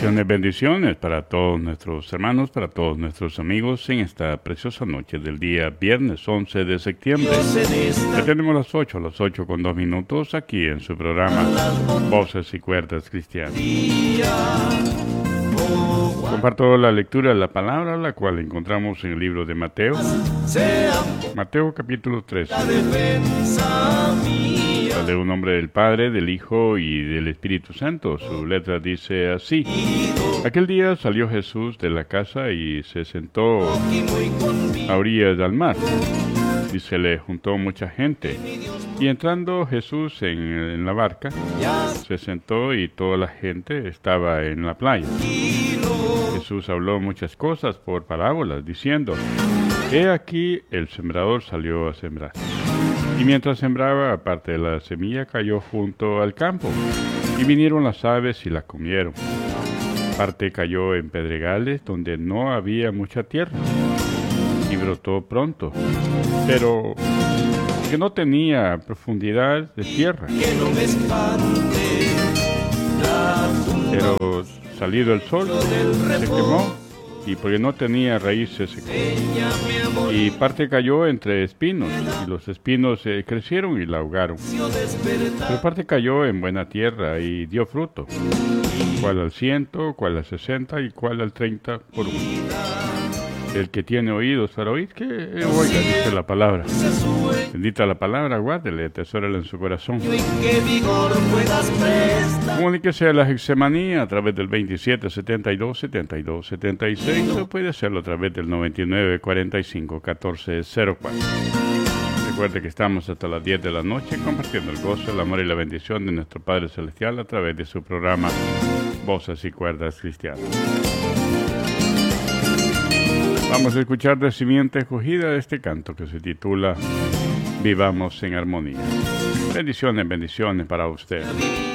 Bendiciones para todos nuestros hermanos, para todos nuestros amigos en esta preciosa noche del día viernes 11 de septiembre. Ya tenemos las 8 con 2 minutos aquí en su programa Voces y Cuerdas Cristianas. Comparto la lectura de la palabra, la cual encontramos en el libro de Mateo. Mateo capítulo 13. De un nombre del Padre, del Hijo y del Espíritu Santo. Su letra dice así: Aquel día salió Jesús de la casa y se sentó a orillas del mar. Y se le juntó mucha gente. Y entrando Jesús en la barca, se sentó y toda la gente estaba en la playa. Jesús habló muchas cosas por parábolas, diciendo: He aquí el sembrador salió a sembrar. Y mientras sembraba, parte de la semilla cayó junto al campo, y vinieron las aves y la comieron. Parte cayó en pedregales donde no había mucha tierra, y brotó pronto, pero que no tenía profundidad de tierra. Pero salido el sol, se quemó, y porque no tenía raíces se secó. Y parte cayó entre espinos, y los espinos crecieron y la ahogaron. Pero parte cayó en buena tierra y dio fruto, cual al 100, cual al 60 y cual al 30 por uno. El que tiene oídos para oír, que oiga, dice la palabra. Bendita la palabra, guárdele, atesórela en su corazón. Comuníquese a la Gexemanía a través del 2772-7276, o puede hacerlo a través del 9945-1404. Recuerde que estamos hasta las 10 de la noche compartiendo el gozo, el amor y la bendición de nuestro Padre Celestial a través de su programa Voces y Cuerdas Cristianas. Vamos a escuchar de Simiente Escogida este canto que se titula Vivamos en Armonía. Bendiciones, bendiciones para usted.